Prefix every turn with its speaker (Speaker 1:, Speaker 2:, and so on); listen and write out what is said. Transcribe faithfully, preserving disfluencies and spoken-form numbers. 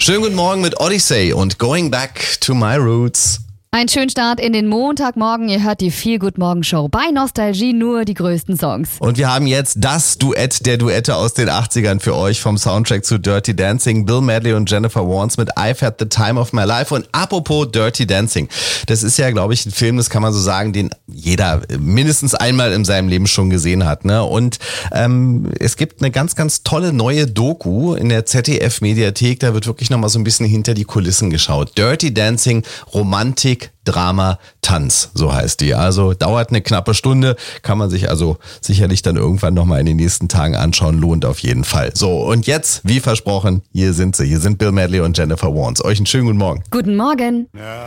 Speaker 1: Schönen guten Morgen mit Odyssey und Going Back to My Roots.
Speaker 2: Ein schönen Start in den Montagmorgen. Ihr hört die Feel Good Morgen Show. Bei Nostalgie nur die größten Songs.
Speaker 1: Und wir haben jetzt das Duett der Duette aus den achtzigern für euch vom Soundtrack zu Dirty Dancing. Bill Medley und Jennifer Warnes mit I've Had the Time of My Life. Und apropos Dirty Dancing. Das ist ja, glaube ich, ein Film, das kann man so sagen, den jeder mindestens einmal in seinem Leben schon gesehen hat. Ne? Und ähm, es gibt eine ganz, ganz tolle neue Doku in der Z D F-Mediathek. Da wird wirklich nochmal so ein bisschen hinter die Kulissen geschaut. Dirty Dancing, Romantik, Drama, Tanz, so heißt die. Also dauert eine knappe Stunde, kann man sich also sicherlich dann irgendwann nochmal in den nächsten Tagen anschauen, lohnt auf jeden Fall. So, und jetzt, wie versprochen, hier sind sie. Hier sind Bill Medley und Jennifer Warnes. Euch einen schönen guten Morgen.
Speaker 2: Guten Morgen.
Speaker 3: Ja.